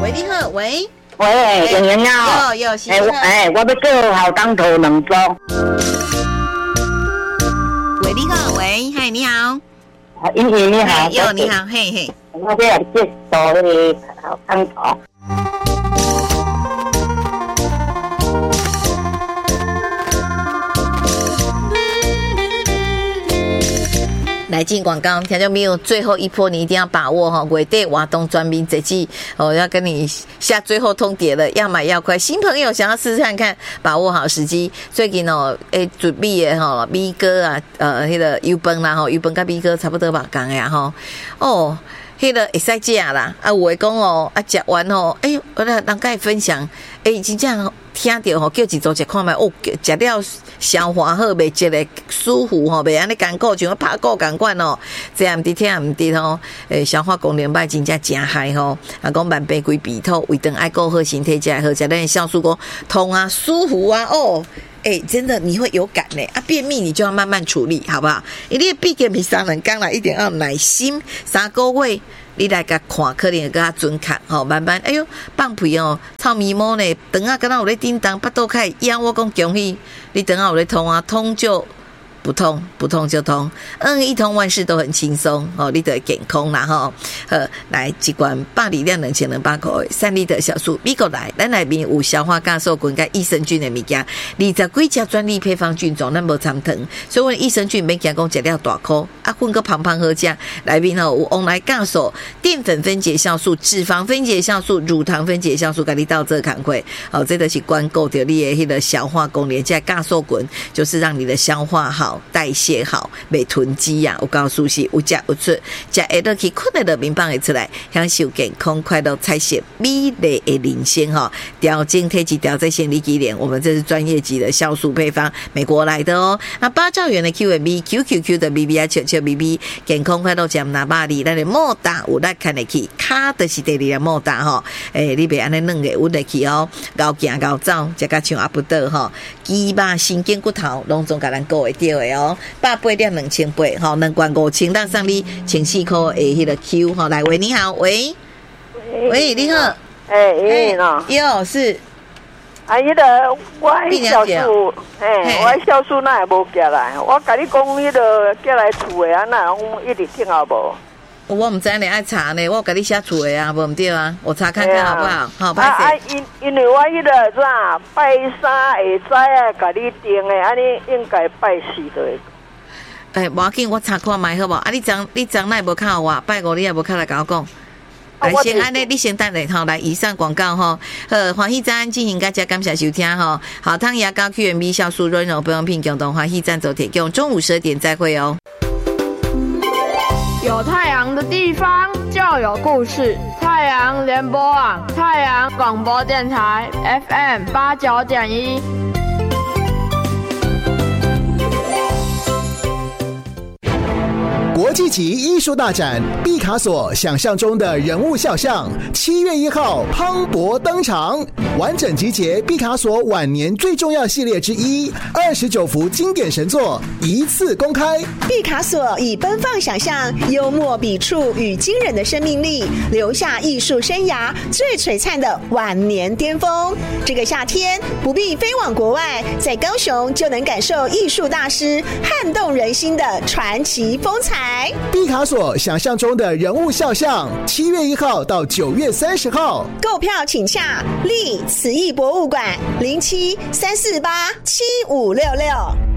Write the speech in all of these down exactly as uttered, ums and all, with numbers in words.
喂，你好，喂， 喂，莹莹啊， 有有，是哎哎，我要叫校长头两组。 喂，你好，喂，嗨，你好， 莹莹你好， 有你好，嘿嘿， 我这来接受那个校长头。 来进广告，听到没有？最后一波你一定要把握哈！月底活动专兵这季哦，要跟你下最后通牒了，要买要快。新朋友想要试试看看，把握好时机。最近哦，诶，准备的哈米哥啊，呃，那个油饭啦哈，油饭跟米哥差不多吧，讲的呀哈。哦，那个会使食啦，啊，有的讲哦，啊，食完哦，哎，我来人家分享，哎，真正听到吼，叫一组食看卖，哦，食了消化好，袂食咧舒服吼，袂安尼艰苦，像拍鼓共款哦。这样毋得听毋得吼，诶，消化功能歹，真正真害吼。啊，讲慢杯规鼻头，胃肠爱顾好，身体才会好，食咱酵素讲痛啊，舒服啊，哦。哎、欸，真的你会有感呢啊！便秘你就要慢慢处理，好不好？你的闭便秘三人刚来一点要耐心，三个月你来甲看，可能会甲准看，吼，慢慢。哎呦，放屁哦，臭咪毛呢，肠啊，敢若有咧叮当，巴肚开痒，我讲恭喜你，肠啊有咧痛啊，痛就不痛，不痛就痛，嗯，一通万事都很轻松哦，你得健康啦吼。好，来一罐百里量两千两百块，三粒的小数，美国来，咱内面有消化酵素菌跟益生菌的物件，二十几只专利配方菌种，咱无参糖，所以我益生菌免惊讲食了大颗，啊，混个胖胖好食，内面吼有往来酵素、淀粉分解酵素、脂肪分解酵素、乳糖分解酵素，甲你到这工课，哦，这都是关顾到你的迄个消化功能，这酵素菌就是让你的消化好。代谢好，袂囤积呀！我告诉是有食有出，食会落去困得的面棒会出来，享受健康快乐彩色美丽的人生哈！调整体质调在生理机能，我们这是专业级的酵素配方，美国来的哦。那八兆元的 Q M B Q Q Q 的 B B 啊，笑笑 B B 健康快乐讲拿巴里，咱的莫打有来看得起，卡的是第二个莫打哈！诶，你别安尼弄个稳得起哦，高行高走，这个像阿不得哈，肌肉神经骨头拢总甲咱顾会到的哦。百八两两千八，吼，两罐五千，当上你千四块的迄个 Q， 吼，来喂，你好，喂，喂，你好， 哎，哎喏， 哟是， 啊，迄个我迄酵素，嘿，我迄酵素哪会无寄来？我甲你讲，迄个寄来厝的啊，哪我一直听好无？ 我唔知你爱查呢，我给你写厝的啊，无唔对啊，我查看看好不好？好， 啊啊，因因为我迄个啥拜三下早啊，甲你订的，安尼应该拜四就会。 哎，无要紧，我查看卖好无？啊，你昨你昨哪无靠我？拜五你也无靠来甲我讲。来，先安尼，你先等下吼，来以上广告吼，好，欢喜赞进行大家感谢收听吼，好汤牙膏 Q M B 酵素润柔不用品共同欢喜赞助提供，中午十二点再会哦。 有太阳的地方就有故事。太阳联播网，太阳广播电台 F M 八九点一。 国际级艺术大展毕卡索想象中的人物肖像，七月一号磅礴登场，完整集结毕卡索晚年最重要系列之一，二十九幅经典神作一次公开。 毕卡索以奔放想象、幽默笔触与惊人的生命力，留下艺术生涯最璀璨的晚年巅峰。这个夏天不必飞往国外，在高雄就能感受艺术大师撼动人心的传奇风采。 毕卡索想象中的人物肖像，七月一号到九月三十号， 购票请洽立慈艺博物馆零七三四八七五六六。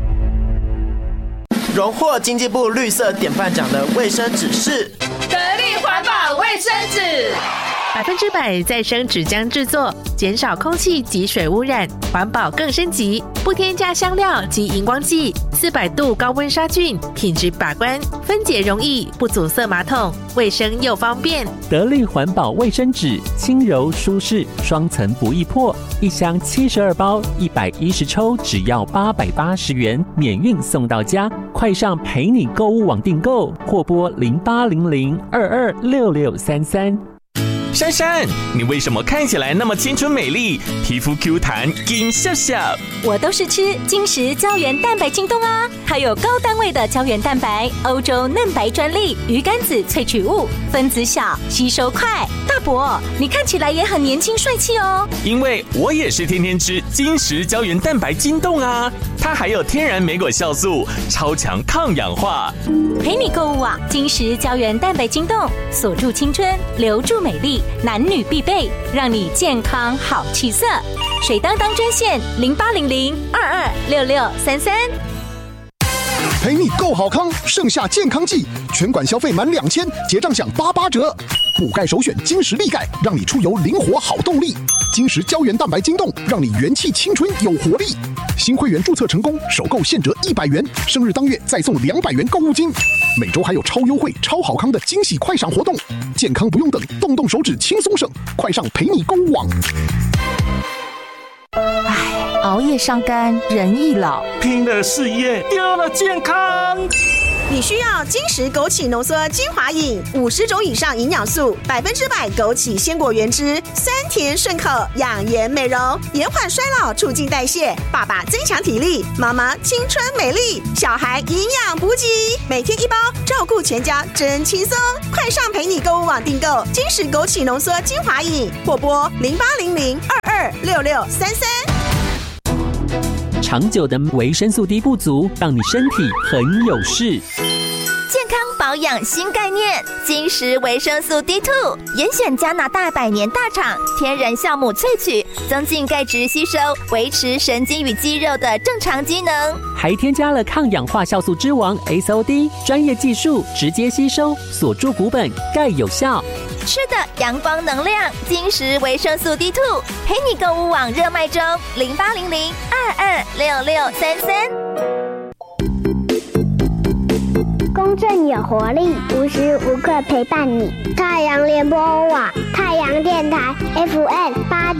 荣获经济部绿色典范奖的卫生纸是得力环保卫生纸， 百分之百再生纸浆制作，减少空气及水污染，环保更升级，不添加香料及荧光剂，四百度高温杀菌，品质把关，分解容易，不阻塞马桶，卫生又方便。 得力环保卫生纸，轻柔舒适，双层不易破，一箱七十二包，一百一十抽，只要八百八十元，免运送到家。快上陪你购物网订购，或拨零八零零二二六六三三。 珊珊，你为什么看起来那么青春美丽，皮肤 Q 弹，金笑笑？ 我都是吃金石胶原蛋白晶冻啊，它有高单位的胶原蛋白，欧洲嫩白专利，鱼肝子萃取物，分子小，吸收快。大伯，你看起来也很年轻帅气哦。 因为我也是天天吃金石胶原蛋白晶冻啊，它还有天然莓果酵素，超强抗氧化。 陪你购物网，金石胶原蛋白晶冻，锁住青春，留住美丽，男女必备，让你健康好气色。水当当专线零八零零二二六六三三。 陪你够好康，盛夏健康季，全馆消费满两千，结账享八八折。补钙首选金石力钙，让你出游灵活好动力。金石胶原蛋白晶冻，让你元气青春有活力。新会员注册成功，首购现折一百元，生日当月再送两百元购物金。每周还有超优惠、超好康的惊喜快闪活动，健康不用等，动动手指轻松省，快上陪你购物网。 唉，熬夜伤肝，人易老， 拼了事业，丢了健康。 你需要金石枸杞浓缩精华饮，五十种以上营养素，百分之百枸杞鲜果原汁，酸甜顺口，养颜美容，延缓衰老，促进代谢。爸爸增强体力，妈妈青春美丽，小孩营养补给，每天一包，照顾全家真轻松。快上陪你购物网订购金石枸杞浓缩精华饮，或拨零八零零二二六六三三。 长久的维生素 D 不足，让你身体很有事。 健康保养新概念，金石维生素 D 二 严选加拿大百年大厂天然酵母萃取，增进钙质吸收，维持神经与肌肉的正常机能， 还添加了抗氧化酵素之王 S O D， 专业技术直接吸收，锁住骨本，钙有效。 吃的阳光能量，金石维生素 D 二 陪你购物网热卖中，零八零零二二六六三三。 公正有活力，无时无刻陪伴你。太阳联播网，太阳电台 F M 八。